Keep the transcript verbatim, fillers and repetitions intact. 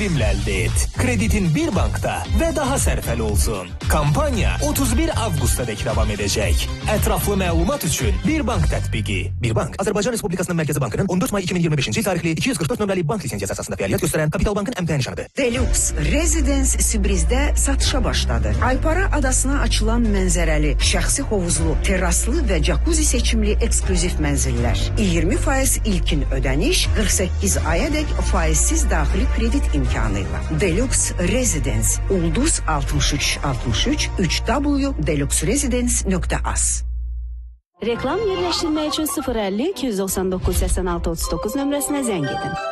indirimlə əldə et. Kreditin bir bankda və daha sərfəli olsun. Kampanya otuz bir avqusta dək davam edəcək. Ətraflı məlumat üçün Bir Bank tətbiqi. Bir Bank, Azərbaycan Respublikasının Mərkəzi Bankının on dörd may iki min iyirmi beşinci il tarixli iki yüz qırx dörd nömrəli bank lisenziyası əsasında fəaliyyət göstərən Kapital Bankın əmtəə nişanıdır. Deluxe Residence Sibrizdə satışa başladı. Aypara adasına açılan mənzərəli, şəxsi hovuzlu, terraslı və jacuzzi seçimli eksklüziv mənzillər. iyirmi faiz ilkin ödəniş, qırx səkkiz ayadək faizsiz daxili kredit imkanıyla. Deluxe Residence Ulduz altmış üç altmış üç üç w deluxe residence nöqtə az. Reklam yerləşdirmək üçün sıfır əlli iki yüz doxsan doqquz səksən altı otuz doqquz nömrəsinə zəng edin.